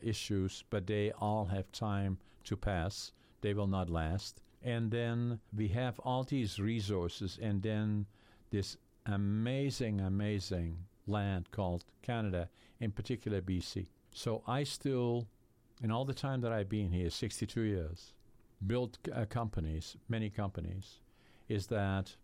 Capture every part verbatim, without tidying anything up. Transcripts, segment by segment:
issues, but they all have time to pass. They will not last. And then we have all these resources, and then this amazing, amazing land called Canada, in particular B C. So I still, in all the time that I've been here, sixty-two years, built uh, companies, many companies, is that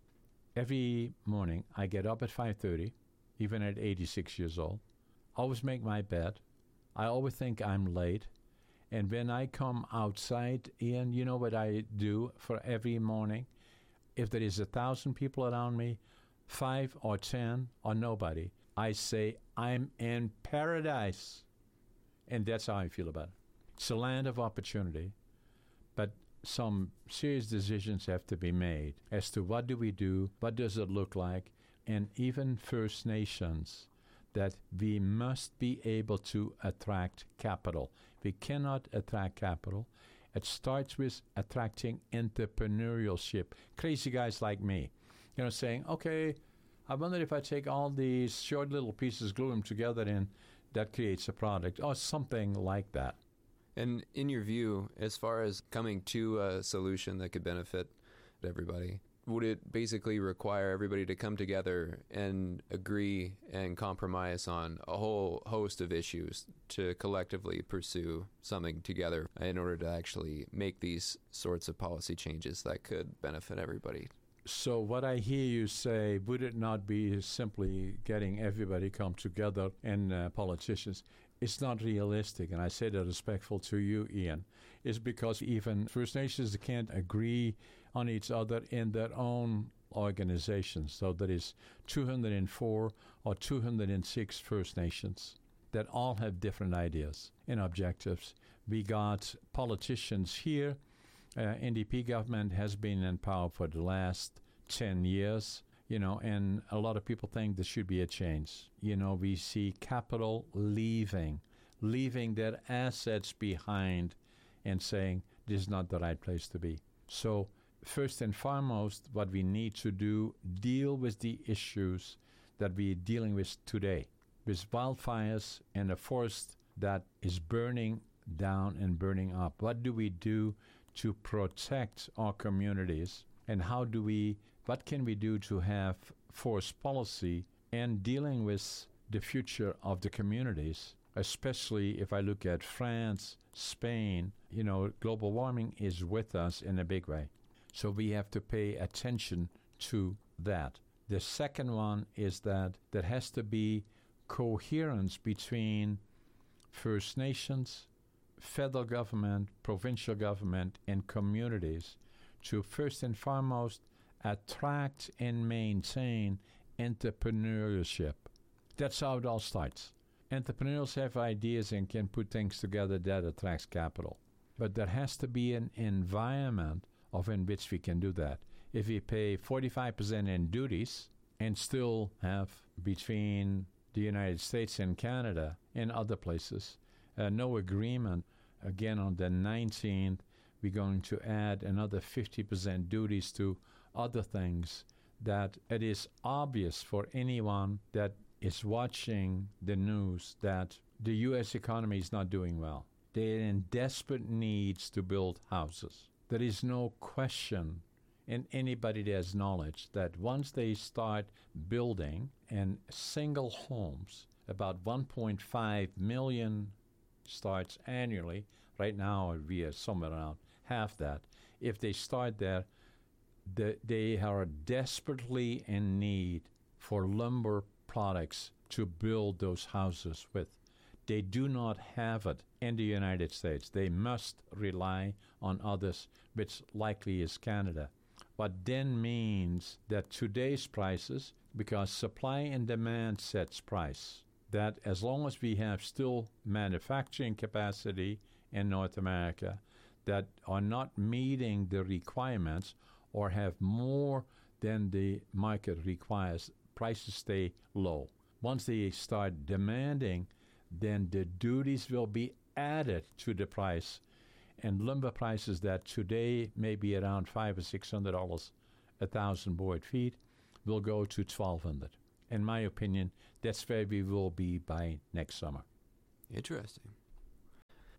every morning I get up at five thirty, even at eighty-six years old, always make my bed. I always think I'm late. And when I come outside, Ian, you know what I do for every morning? If there is a thousand people around me, five or ten or nobody, I say, I'm in paradise. And that's how I feel about it. It's a land of opportunity, but some serious decisions have to be made as to what do we do, what does it look like, and even First Nations, that we must be able to attract capital. We cannot attract capital. It starts with attracting entrepreneurship. Crazy guys like me, you know, saying, okay, I wonder if I take all these short little pieces, glue them together, and that creates a product, or something like that. And in your view, as far as coming to a solution that could benefit everybody, would it basically require everybody to come together and agree and compromise on a whole host of issues to collectively pursue something together in order to actually make these sorts of policy changes that could benefit everybody? So what I hear you say, would it not be simply getting everybody come together and uh, politicians? It's not realistic, and I say that respectful to you, Ian. It's because even First Nations can't agree on each other in their own organizations. So there is two hundred four or two hundred six First Nations that all have different ideas and objectives. We got politicians here. Uh, N D P government has been in power for the last ten years, you know, and a lot of people think there should be a change. You know, we see capital leaving, leaving their assets behind and saying this is not the right place to be. So first and foremost, what we need to do, deal with the issues that we're dealing with today, with wildfires and a forest that is burning down and burning up. What do we do to protect our communities, and how do we, what can we do to have forest policy and dealing with the future of the communities, especially if I look at France, Spain, you know, global warming is with us in a big way. So we have to pay attention to that. The second one is that there has to be coherence between First Nations, federal government, provincial government, and communities to first and foremost attract and maintain entrepreneurship. That's how it all starts. Entrepreneurs have ideas and can put things together that attracts capital. But there has to be an environment of in which we can do that. If we pay forty-five percent in duties and still have between the United States and Canada and other places Uh, no agreement. Again, on the nineteenth, we're going to add another fifty percent duties to other things that it is obvious for anyone that is watching the news that the U S economy is not doing well. They're in desperate needs to build houses. There is no question in anybody that has knowledge that once they start building and single homes, about one point five million starts annually. Right now, we are somewhere around half that. If they start there, the, they are desperately in need for lumber products to build those houses with. They do not have it in the United States. They must rely on others, which likely is Canada. What then means that today's prices, because supply and demand sets price, that as long as we have still manufacturing capacity in North America that are not meeting the requirements or have more than the market requires, prices stay low. Once they start demanding, then the duties will be added to the price. And lumber prices that today may be around five or six hundred dollars a thousand board feet will go to twelve hundred. In my opinion, that's where we will be by next summer. Interesting.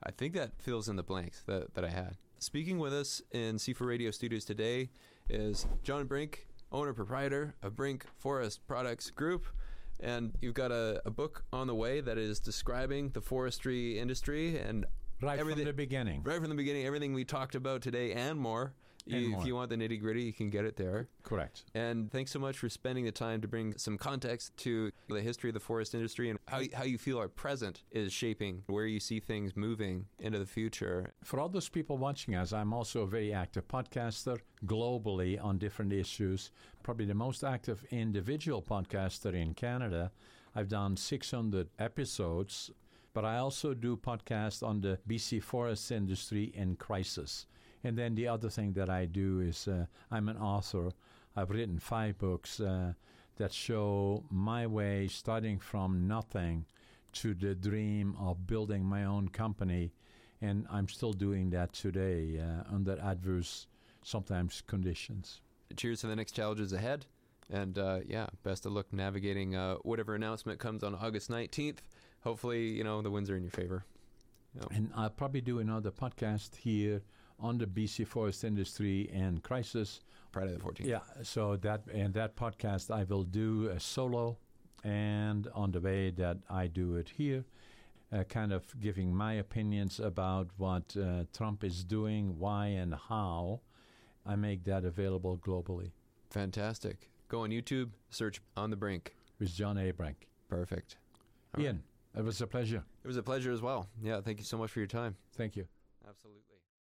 I think that fills in the blanks that, that I had. Speaking with us in C four Radio Studios today is John Brink, owner proprietor of Brink Forest Products Group. And you've got a, a book on the way that is describing the forestry industry and right from the beginning. Right from the beginning, everything we talked about today and more. And you, more. If you want the nitty gritty, you can get it there. Correct. And thanks so much for spending the time to bring some context to the history of the forest industry and how, how you feel our present is shaping where you see things moving into the future. For all those people watching us, I'm also a very active podcaster globally on different issues. Probably the most active individual podcaster in Canada. I've done six hundred episodes, but I also do podcasts on the B C forest industry in crisis. And then the other thing that I do is uh, I'm an author. I've written five books uh, that show my way starting from nothing to the dream of building my own company. And I'm still doing that today uh, under adverse, sometimes, conditions. Cheers to the next challenges ahead. And uh, yeah, best of luck navigating uh, whatever announcement comes on August nineteenth. Hopefully, you know, the winds are in your favor. Yep. And I'll probably do another podcast here on the B C forest industry and crisis. Friday the fourteenth. Yeah, so that and that podcast I will do a solo, and on the way that I do it here, uh, kind of giving my opinions about what uh, Trump is doing, why and how. I make that available globally. Fantastic. Go on YouTube, search On the Brink. With John A. Brink. Perfect. All Ian, right. It was a pleasure. It was a pleasure as well. Yeah, thank you so much for your time. Thank you. Absolutely.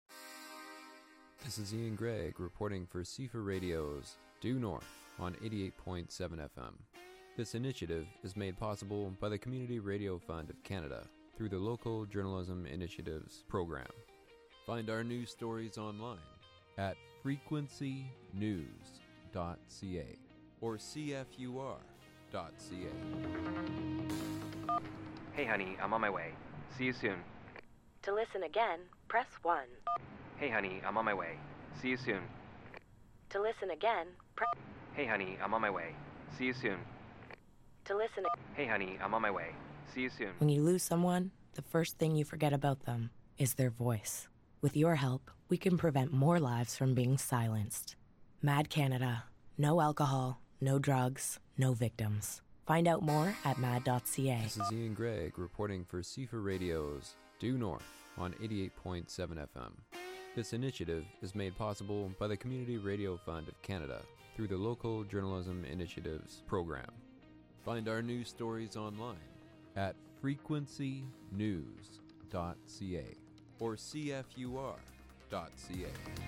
This is Ian Gregg reporting for C four Radio's Due North on eighty-eight point seven F M. This initiative is made possible by the Community Radio Fund of Canada through the Local Journalism Initiatives program. Find our news stories online at frequency news dot c a or c f u r dot c a. Hey honey, I'm on my way. See you soon. To listen again, press one. Hey honey, I'm on my way. See you soon. To listen again, press... Hey honey, I'm on my way. See you soon. To listen... Hey honey, I'm on my way. See you soon. When you lose someone, the first thing you forget about them is their voice. With your help, we can prevent more lives from being silenced. Mad Canada. No alcohol, no drugs, no victims. Find out more at mad dot c a. This is Ian Gregg reporting for C four Radio's Due North on eighty-eight point seven F M. This initiative is made possible by the Community Radio Fund of Canada through the Local Journalism Initiatives program. Find our news stories online at frequency news dot c a or c f u r dot c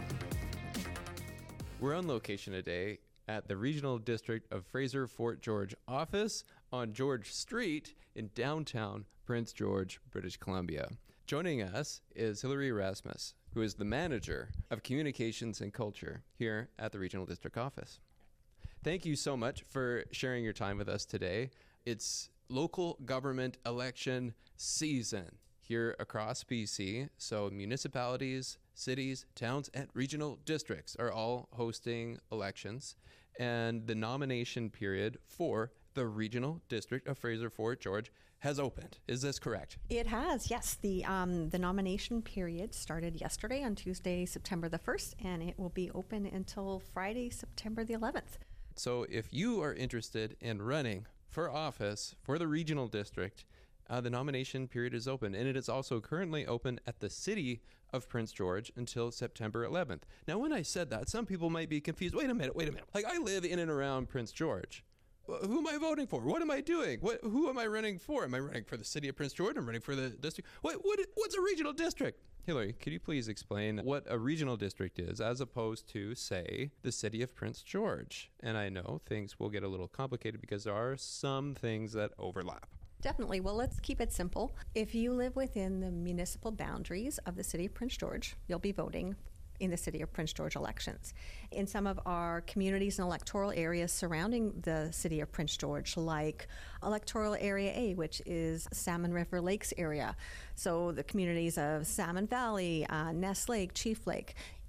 a. We're on location today at the Regional District of Fraser Fort George office on George Street in downtown Prince George, British Columbia. Joining us is Hilary Erasmus, who is the manager of communications and culture here at the Regional District office. Thank you so much for sharing your time with us today. It's local government election season here across B C, so municipalities, cities, towns, and regional districts are all hosting elections, and the nomination period for the Regional District of Fraser Fort George has opened. Is this correct? It has, yes. The um, the nomination period started yesterday on Tuesday, September the first, and it will be open until Friday, September the eleventh. So if you are interested in running for office for the Regional District, uh, the nomination period is open, and it is also currently open at the City of Prince George until September eleventh. Now, when I said that, some people might be confused. Wait a minute, wait a minute. Like, I live in and around Prince George. Who am I voting for? What am I doing? What? Who am I running for? Am I running for the City of Prince George? I'm running for the district. What? What? What's a regional district? Hilary, could you please explain what a regional district is as opposed to, say, the City of Prince George? And I know things will get a little complicated because there are some things that overlap. Definitely. Well, let's keep it simple. If you live within the municipal boundaries of the City of Prince George, you'll be voting in the City of Prince George elections. In some of our communities and electoral areas surrounding the City of Prince George, like Electoral Area A, which is Salmon River Lakes area, so the communities of Salmon Valley, uh, Ness Lake, Chief Lake,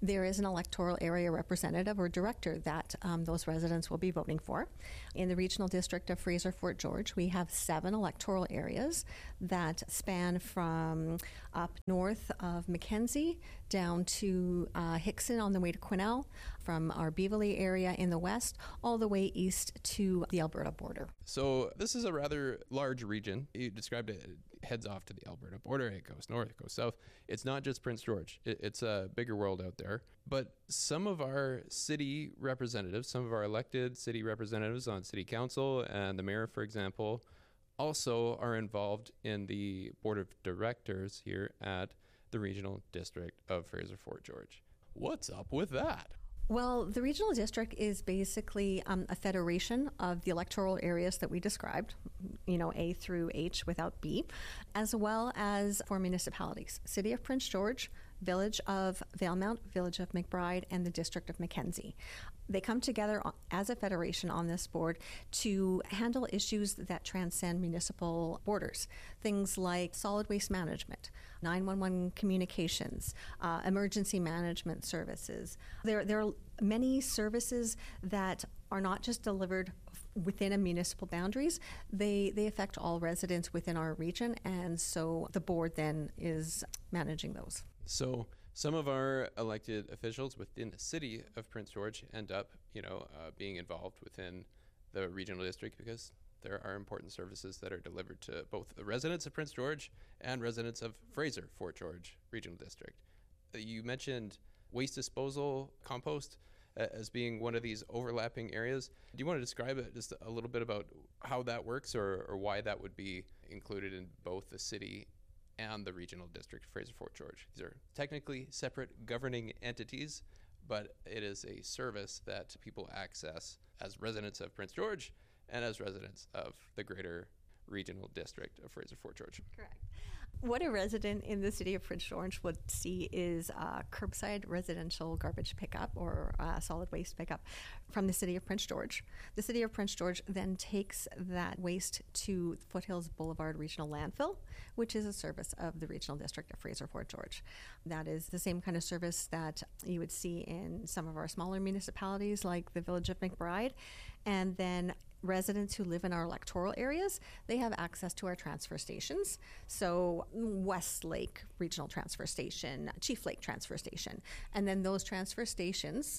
There is an electoral area representative or director that um, those residents will be voting for. In the regional district of Fraser-Fort George, we have seven electoral areas that span from up north of Mackenzie down to uh, Hickson on the way to Quesnel, from our Beaverley area in the west, all the way east to the Alberta border. So this is a rather large region. You described it. It heads off to the Alberta border. It goes north, it goes south. It's not just Prince George. It, it's a bigger world out there. But some of our city representatives, some of our elected city representatives on city council and the mayor, for example, also are involved in the board of directors here at the regional district of Fraser-Fort George. What's up with that? Well, the regional district is basically um, a federation of the electoral areas that we described, you know, A through H without B, as well as for municipalities. City of Prince George, Village of Valemount, Village of McBride, and the District of Mackenzie. They come together as a federation on this board to handle issues that transcend municipal borders. Things like solid waste management, nine one one communications, uh, emergency management services. There, there are many services that are not just delivered within a municipal boundaries. They, they affect all residents within our region, and so the board then is managing those. So some of our elected officials within the city of Prince George end up, you know, uh, being involved within the regional district because there are important services that are delivered to both the residents of Prince George and residents of Fraser-Fort George Regional District. Uh, you mentioned waste disposal, compost, uh, as being one of these overlapping areas. Do you want to describe it just a little bit about how that works or, or why that would be included in both the city and the regional district, Fraser-Fort George? These are technically separate governing entities, but it is a service that people access as residents of Prince George and as residents of the greater regional district of Fraser-Fort George. Correct. What a resident in the city of Prince George would see is uh, curbside residential garbage pickup or uh, solid waste pickup from the city of Prince George. The city of Prince George then takes that waste to Foothills Boulevard Regional Landfill, which is a service of the regional district of Fraser-Fort George. That is the same kind of service that you would see in some of our smaller municipalities like the Village of McBride. And then residents who live in our electoral areas, they have access to our transfer stations. So Westlake Regional Transfer Station, Chief Lake Transfer Station. And then those transfer stations,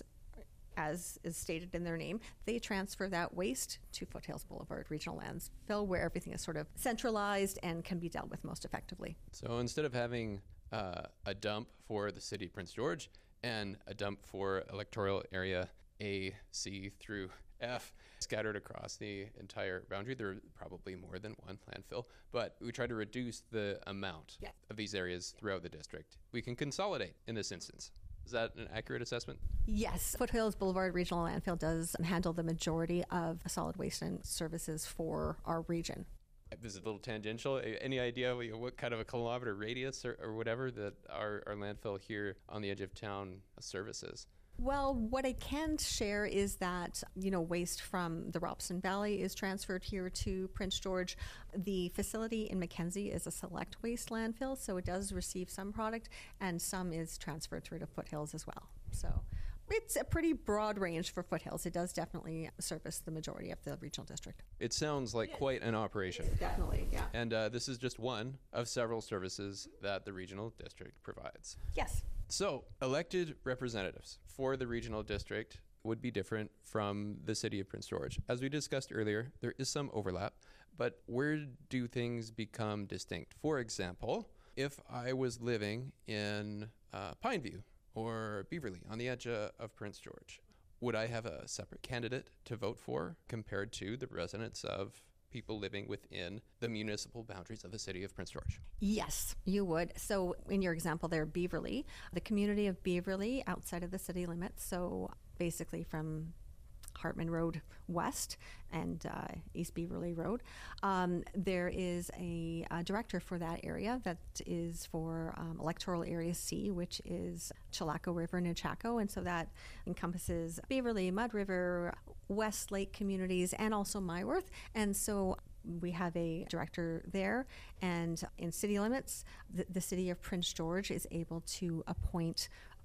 as is stated in their name, they transfer that waste to Foothills Boulevard Regional Landfill, where everything is sort of centralized and can be dealt with most effectively. So instead of having uh, a dump for the city of Prince George and a dump for electoral area A, C through F scattered across the entire boundary, there are probably more than one landfill, but we try to reduce the amount yes. of these areas throughout the district. We can consolidate in this instance. Is that an accurate assessment? Yes. Foothills Boulevard Regional Landfill does handle the majority of solid waste and services for our region. This is a little tangential. Any idea what kind of a kilometer radius or, or whatever that our, our landfill here on the edge of town services? Well, what I can share is that, you know, waste from the Robson Valley is transferred here to Prince George. The facility in Mackenzie is a select waste landfill, so it does receive some product, and some is transferred through to Foothills as well. So it's a pretty broad range for Foothills. It does definitely service the majority of the regional district. It sounds like quite an operation. Definitely, yeah. And uh, this is just one of several services that the regional district provides. Yes. So, elected representatives for the regional district would be different from the city of Prince George. As we discussed earlier, there is some overlap, but where do things become distinct? For example, if I was living in uh, Pineview or Beaverley on the edge uh, of Prince George, would I have a separate candidate to vote for compared to the residents of people living within the municipal boundaries of the city of Prince George? Yes, you would. So in your example there, Beaverley, the community of Beaverley outside of the city limits, so basically from Hartman Road West and uh, East Beaverley Road, um, there is a, a director for that area that is for um, electoral area C, which is Chilako River, Nechako, and so that encompasses Beaverley, Mud River, West Lake communities, and also Myworth. And so we have a director there, and in city limits, the, the city of Prince George is able to appoint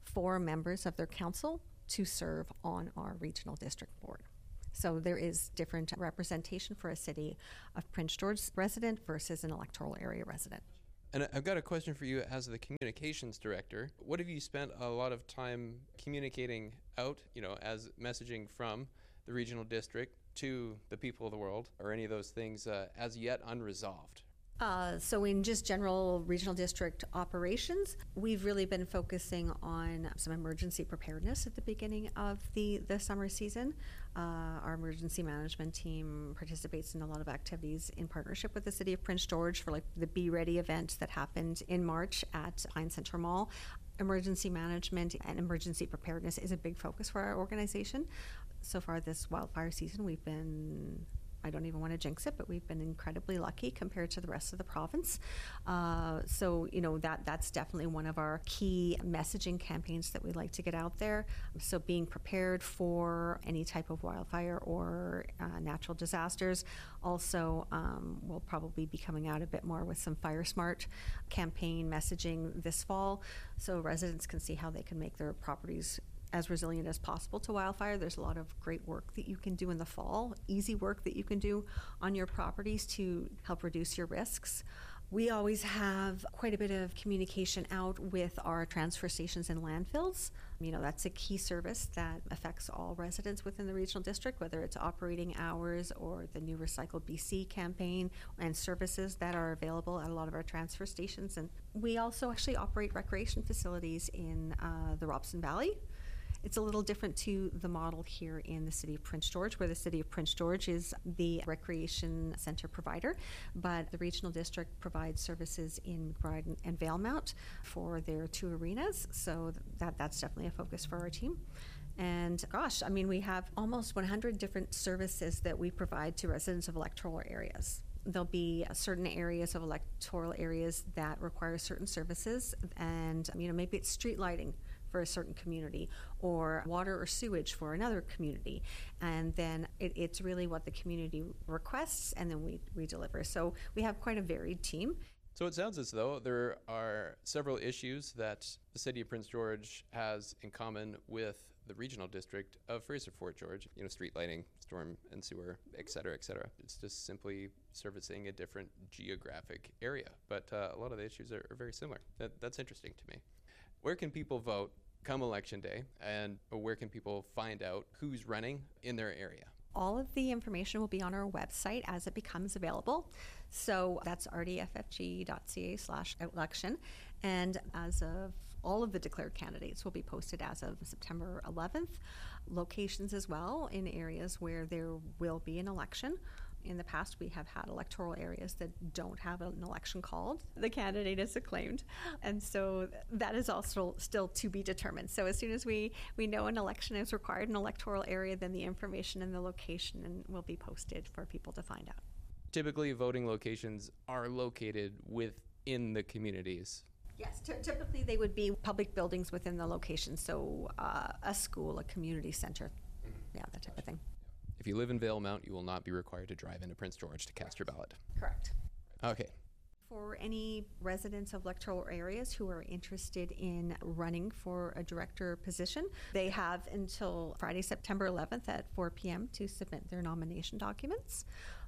four members of their council to serve on our regional district board. So there is different representation for a city of Prince George resident versus an electoral area resident. And I've got a question for you as the communications director. What have you spent a lot of time communicating out, you know, as messaging from the regional district to the people of the world, or any of those things uh, as yet unresolved? Uh, so in just general regional district operations, we've really been focusing on some emergency preparedness at the beginning of the, the summer season. Uh, our emergency management team participates in a lot of activities in partnership with the City of Prince George for like the Be Ready event that happened in March at Pine Center Mall. Emergency management and emergency preparedness is a big focus for our organization. So far this wildfire season, we've been, I don't even want to jinx it, but we've been incredibly lucky compared to the rest of the province. Uh, so, you know, that that's definitely one of our key messaging campaigns that we'd like to get out there. So being prepared for any type of wildfire or uh, natural disasters. Also, um, we'll probably be coming out a bit more with some Fire Smart campaign messaging this fall, so residents can see how they can make their properties as resilient as possible to wildfire. There's a lot of great work that you can do in the fall, easy work that you can do on your properties to help reduce your risks. We always have quite a bit of communication out with our transfer stations and landfills. You know, that's a key service that affects all residents within the regional district, whether it's operating hours or the new Recycle B C campaign and services that are available at a lot of our transfer stations. And we also actually operate recreation facilities in uh, the Robson Valley. It's a little different to the model here in the City of Prince George, where the City of Prince George is the recreation center provider, but the regional district provides services in McBride and Valemount for their two arenas, so that, that's definitely a focus for our team. And gosh, I mean, we have almost one hundred different services that we provide to residents of electoral areas. There'll be certain areas of electoral areas that require certain services, and you know, maybe it's street lighting for a certain community, or water or sewage for another community. And then it, it's really what the community requests, and then we, we deliver. So we have quite a varied team. So it sounds as though there are several issues that the City of Prince George has in common with the regional district of Fraser Fort George, you know, street lighting, storm and sewer, et cetera, et cetera. It's just simply servicing a different geographic area. But uh, a lot of the issues are, are very similar. That, that's interesting to me. Where can people vote come election day, and where can people find out who's running in their area? All of the information will be on our website as it becomes available. So that's r d f f g dot c a slash election. And as of all of the declared candidates will be posted as of September eleventh. Locations as well in areas where there will be an election. In the past, we have had electoral areas that don't have an election called. The candidate is acclaimed. And so that is also still to be determined. So as soon as we, we know an election is required in an electoral area, then the information and the location and will be posted for people to find out. Typically, voting locations are located within the communities. Yes, t- typically they would be public buildings within the location. So uh, a school, a community center, yeah, that type of thing. If you live in Valemount, you will not be required to drive into Prince George to cast your ballot. Correct. Okay. For any residents of electoral areas who are interested in running for a director position, they have until Friday, September eleventh at four p.m. to submit their nomination documents.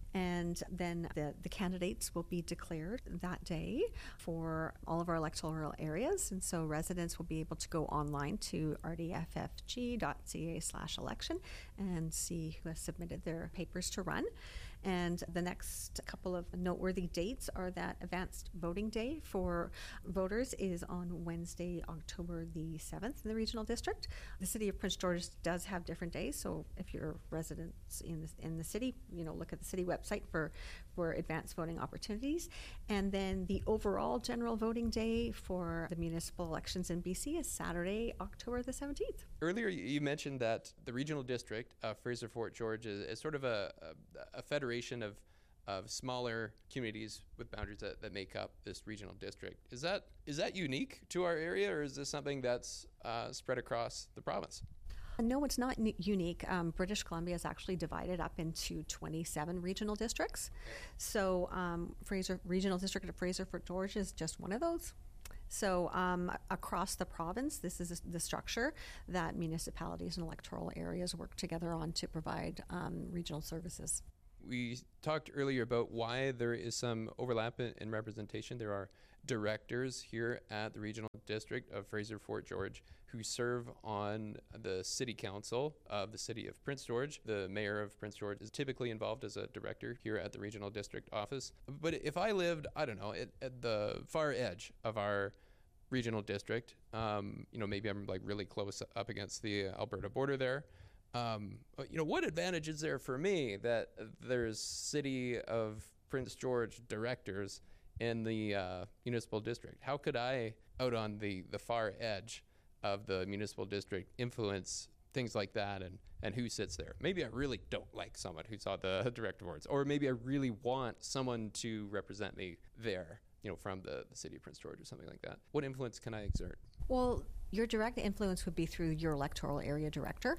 And then the, the candidates will be declared that day for all of our electoral areas. And so residents will be able to go online to r d f f g dot c a slash election and see who has submitted their papers to run. And the next couple of noteworthy dates are that advanced voting day for voters is on Wednesday, October the seventh in the regional district. The City of Prince George does have different days, so if you're residents in the, in the city, you know, look at the city website for, for advanced voting opportunities. And then the overall general voting day for the municipal elections in B C is Saturday, October the seventeenth. Earlier, you mentioned that the regional district of Fraser Fort George is, is sort of a, a, a federation of of smaller communities with boundaries that, that make up this regional district. Is that is that unique to our area, or is this something that's uh, spread across the province? No, it's not n- unique. Um, British Columbia is actually divided up into twenty-seven regional districts. So um, Fraser Regional District of Fraser Fort George is just one of those. So um, across the province, this is the structure that municipalities and electoral areas work together on to provide um, regional services. We talked earlier about why there is some overlap in, in representation. There are directors here at the Regional District of Fraser-Fort George who serve on the City Council of the City of Prince George. The Mayor of Prince George is typically involved as a director here at the Regional District office. But if I lived, I don't know, at, at the far edge of our regional district, um, you know, maybe I'm like really close up against the Alberta border there, Um, you know, what advantage is there for me that there's City of Prince George directors in the uh, municipal district? How could I, out on the, the far edge of the municipal district, influence things like that and, and who sits there? Maybe I really don't like someone who's on the director boards, or maybe I really want someone to represent me there, you know, from the, the City of Prince George or something like that. What influence can I exert? Well, your direct influence would be through your electoral area director.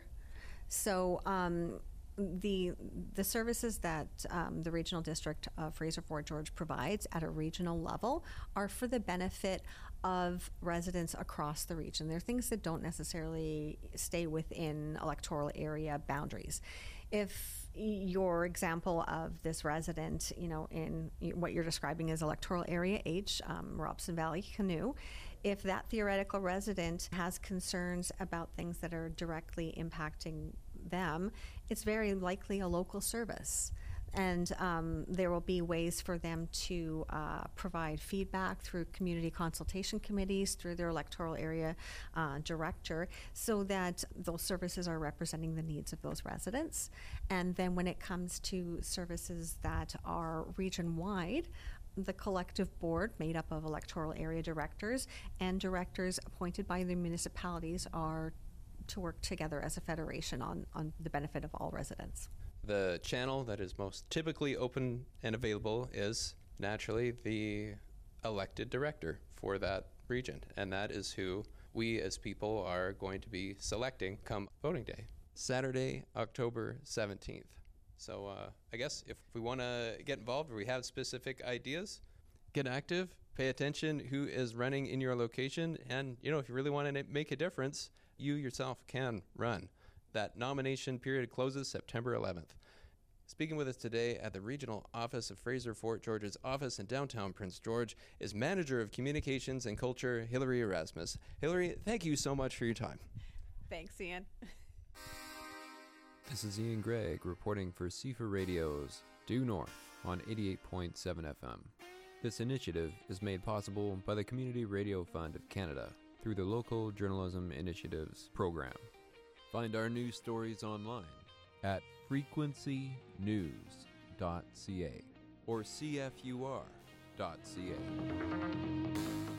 So um, the the services that um, the Regional District of Fraser-Fort George provides at a regional level are for the benefit of residents across the region. They're things that don't necessarily stay within electoral area boundaries. If your example of this resident, you know, in what you're describing as electoral area H, um, Robson Valley Canoe, if that theoretical resident has concerns about things that are directly impacting them, it's very likely a local service. And um, there will be ways for them to uh, provide feedback through community consultation committees, through their electoral area uh, director, so that those services are representing the needs of those residents. And then when it comes to services that are region-wide, the collective board, made up of electoral area directors and directors appointed by the municipalities, are to work together as a federation on, on the benefit of all residents. The channel that is most typically open and available is naturally the elected director for that region, and that is who we as people are going to be selecting come voting day, Saturday, October seventeenth. So uh, I guess if we want to get involved or we have specific ideas, get active, pay attention who is running in your location, and you know, if you really want to make a difference, you yourself can run. That nomination period closes September eleventh. Speaking with us today at the Regional Office of Fraser-Fort George's office in downtown Prince George is Manager of Communications and Culture, Hillary Erasmus. Hillary, thank you so much for your time. Thanks, Ian. This is Ian Gregg reporting for C F A Radio's Due North on eighty-eight point seven F M. This initiative is made possible by the Community Radio Fund of Canada through the Local Journalism Initiatives program. Find our news stories online at frequency news dot c a or c f u r dot c a.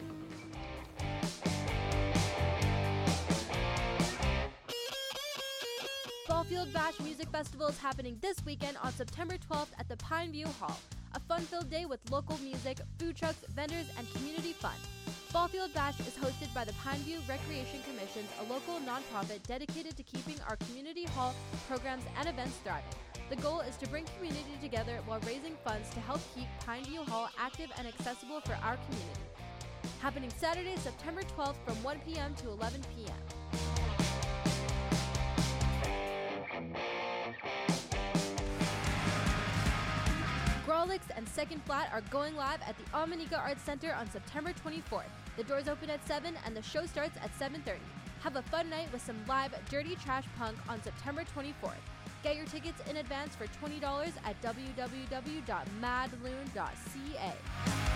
Fallfield Bash Music Festival is happening this weekend on September twelfth at the Pineview Hall. A fun-filled day with local music, food trucks, vendors, and community fun. Fallfield Bash is hosted by the Pineview Recreation Commission, a local nonprofit dedicated to keeping our community hall programs and events thriving. The goal is to bring community together while raising funds to help keep Pineview Hall active and accessible for our community. Happening Saturday, September twelfth from one p.m. to eleven p.m. Grawlix and Second Flat are going live at the Almanica Arts Center on September twenty-fourth. The doors open at seven and the show starts at seven thirty. Have a fun night with some live Dirty Trash Punk on September twenty-fourth. Get your tickets in advance for twenty dollars at w w w dot mad loon dot c a.